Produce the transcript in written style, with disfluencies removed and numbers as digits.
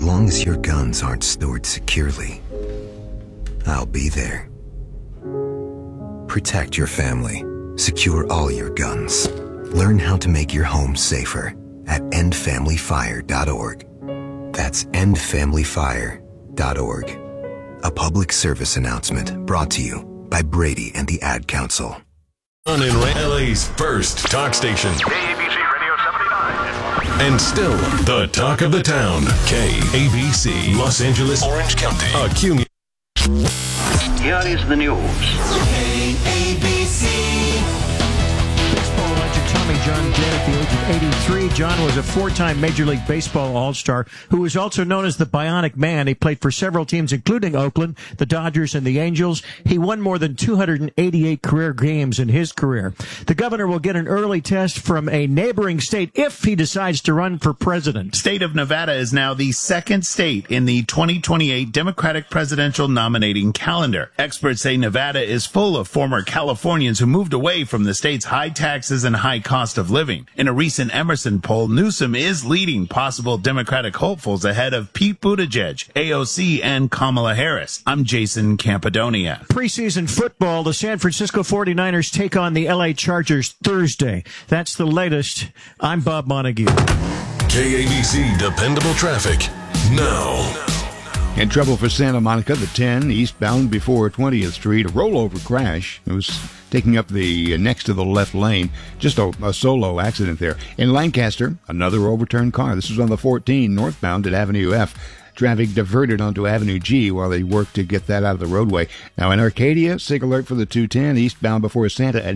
long as your guns aren't stored securely, I'll be there. Protect your family. Secure all your guns. Learn how to make your home safer at endfamilyfire.org. That's endfamilyfire.org. A public service announcement brought to you by Brady and the Ad Council. On in LA's first talk station. KABC Radio 79. And still the talk of the town. KABC, Los Angeles, Orange County. A CUNY. Here is the news. Baseball legend Tommy John dead at the age of 83. John was a four-time Major League Baseball All-Star who was also known as the Bionic Man. He played for several teams, including Oakland, the Dodgers, and the Angels. He won more than 288 career games in his career. The governor will get an early test from a neighboring state if he decides to run for president. State of Nevada is now the second state in the 2028 Democratic presidential nominating calendar. Experts say Nevada is full of former Californians who moved away from the state's high taxes and high cost of living. In a recent Emerson poll, Newsom is leading possible Democratic hopefuls ahead of Pete Buttigieg, AOC, and Kamala Harris. I'm Jason Campidonia. Preseason football, the San Francisco 49ers take on the LA Chargers Thursday. That's the latest. I'm Bob Montague. KABC Dependable Traffic now. In trouble for Santa Monica, the 10 eastbound before 20th Street, a rollover crash. It was taking up the next to the left lane. Just a solo accident there. In Lancaster, another overturned car. This was on the 14 northbound at Avenue F. Traffic diverted onto Avenue G while they worked to get that out of the roadway. Now in Arcadia, SIG alert for the 210 eastbound before Santa at